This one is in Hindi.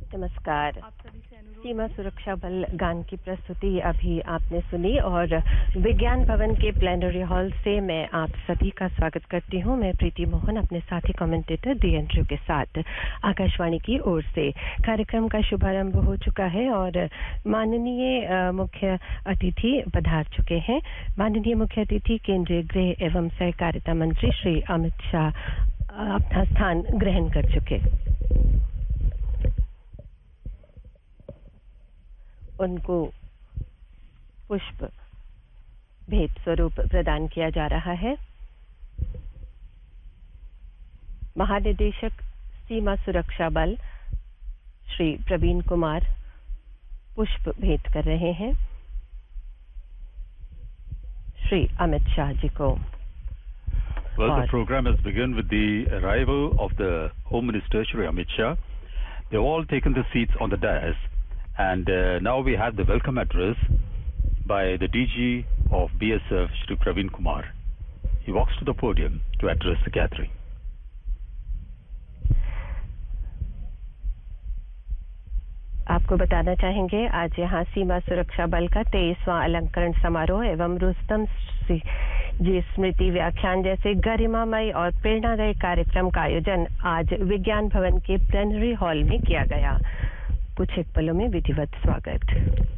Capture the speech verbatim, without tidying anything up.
नमस्कार। सीमा सुरक्षा बल गान की प्रस्तुति अभी आपने सुनी और विज्ञान भवन के प्लेनरी हॉल से मैं आप सभी का स्वागत करती हूं। मैं प्रीति मोहन अपने साथी कमेंटेटर डी एंड्रू के साथ आकाशवाणी की ओर से कार्यक्रम का शुभारंभ हो चुका है और माननीय मुख्य अतिथि पधार चुके हैं। माननीय मुख्य अतिथि केंद्रीय गृह एवं सहकारिता मंत्री श्री अमित शाह अपना स्थान ग्रहण कर चुके। उनको पुष्प भेंट स्वरूप प्रदान किया जा रहा है। महानिदेशक सीमा सुरक्षा बल श्री प्रवीण कुमार पुष्प भेंट कर रहे हैं श्री अमित शाह जी को। Well, the program has begun with the arrival of the Home Minister Shri Amit Shah. They've all taken the seats on the dais. And uh, now we have the welcome address by the D G of B S F, Shri Praveen Kumar. He walks to the podium to address the gathering. आपको बताना चाहेंगे आज यहाँ सीमा सुरक्षा बल का तेईसवां अलंकरण समारोह एवं रुस्तम जी स्मृति व्याख्यान जैसे गरिमामय और प्रेरणादायी कार्यक्रम का आयोजन आज विज्ञान भवन के प्लेनरी हॉल में किया गया। कुछ एक पलों में विधिवत स्वागत।